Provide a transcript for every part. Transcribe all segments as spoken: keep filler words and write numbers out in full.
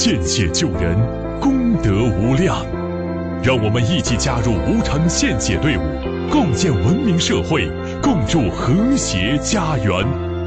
献血救人，功德无量。让我们一起加入无偿献血队伍，共建文明社会，共筑和谐家园。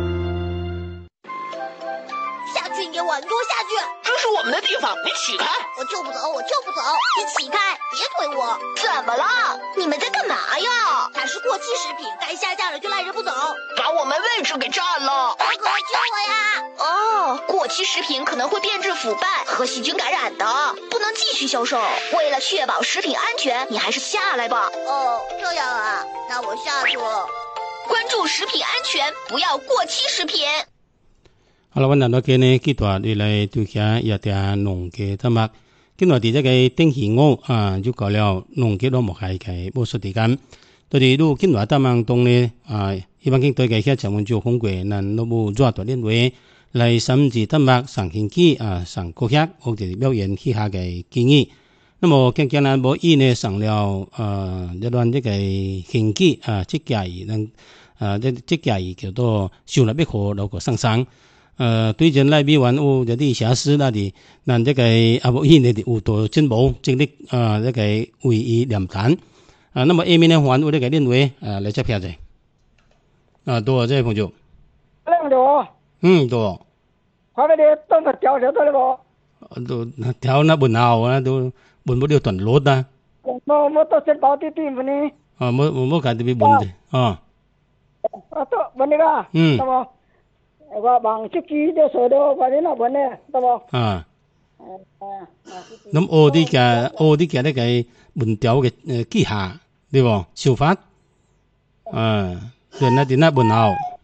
下去，你往多下去！ 这是我们的地方，你起开！ 我就不走，我就不走！你起开，别推我！ 怎么了？ 你们在干嘛呀？它是过期食品，该下架了就赖着不走， 把我们位置给占了！ 大哥，救我呀！ 哦，过期食品可能会变质腐败和细菌感染的，不能继续销售。为了确保食品安全，你还是下来吧。 哦，这样啊，那我下去了。 关注食品安全，不要过期食品。 好啦，阮南岛嘅呢，幾大你嚟對下一啲農嘅特物，今日啲一個丁喜屋啊，就講了農嘅都冇係嘅冇實地間，對啲都今日特物當呢啊，一般經對嘅一啲文就紅鬼，嗱都冇做到呢位嚟甚至特物上興機啊，上高客或者表演旗下嘅建議。那麼今日呢，冇依呢上了啊一段一個興機啊，即係能啊即即係叫做收入一個那個上升。呃，對陣來比完有一啲瑕疵那啲，咱這個阿無依呢啲有多進步，精力啊，這個為伊連彈啊。那麼下面呢，還有這個認為啊，來接片子啊，多這朋友， 兩多， 嗯多， 快啲當個調咗得了都調那本後啊，都本不了斷落啊， 冇冇到先包啲啲呢？ 啊，冇冇冇解啲本嘅啊， 啊，到問你啦， 嗯， 得冇？我忙出機都說到快啲那問你，得冇？ 啊，咁我啲嘅我啲嘅呢個本調嘅誒技巧，對唔？手法，啊，對那啲那本後。